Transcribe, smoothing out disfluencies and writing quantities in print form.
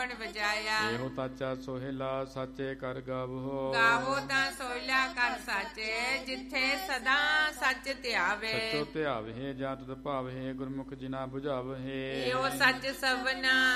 ਗੁਣ ਵਜਾਇਆ। ਇਹੋ ਤਾਚਾ ਸੋਹਿਲਾ ਸਾਚੇ ਕਰ ਗਾਵੋ। ਗਾਵੋ ਤਾਂ ਸੋਹਿਲਾ ਕਰ ਸਾਚੇ, ਜਿੱਥੇ ਸਦਾ ਸੱਚ ਧਿਆਵੇ। ਸੱਚੋ ਧਿਆਵੇ ਜਾਂ ਤੁਧ ਭਾਵੇ, ਗੁਰਮੁਖ ਜਿਨਾ ਬੁਝਾਵੇ। ਇਹੋ ਸੱਚ ਸਭਨਾ